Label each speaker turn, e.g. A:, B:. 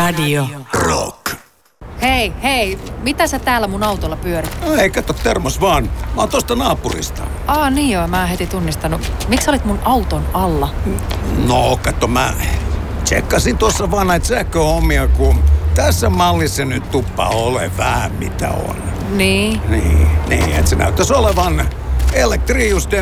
A: Radio
B: Rock.
C: Hei, mitä sä täällä mun autolla pyörit?
B: No ei, kato, termos vaan. Mä oon tosta naapurista.
C: Niin joo, mä en heti tunnistanut. Miksi sä olit mun auton alla?
B: No, kato, mä tsekkasin tuossa vaan näitä sähköhommia, kun tässä mallissa nyt tuppaa ole vähän mitä on.
C: Niin.
B: Niin, että se näyttäisi olevan Electrius